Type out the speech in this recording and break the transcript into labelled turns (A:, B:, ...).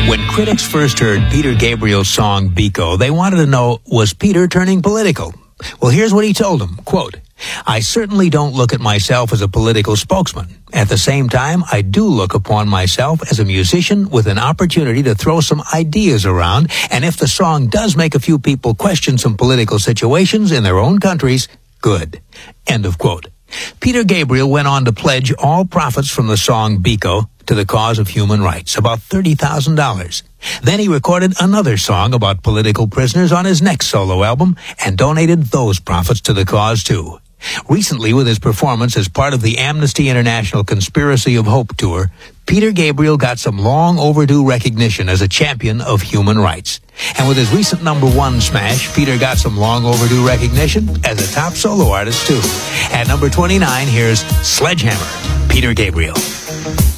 A: When critics first heard Peter Gabriel's song Biko, they wanted to know, was Peter turning political? Well, here's what he told them, quote, "I certainly don't look at myself as a political spokesman. At the same time, I do look upon myself as a musician with an opportunity to throw some ideas around, and if the song does make a few people question some political situations in their own countries, good." End of quote. Peter Gabriel went on to pledge all profits from the song Biko to the cause of human rights, about $30,000. Then he recorded another song about political prisoners on his next solo album and donated those profits to the cause too. Recently, with his performance as part of the Amnesty International Conspiracy of Hope tour, Peter Gabriel got some long overdue recognition as a champion of human rights. And with his recent #1 smash, Peter got some long overdue recognition as a top solo artist too. At number 29, here's Sledgehammer, Peter Gabriel.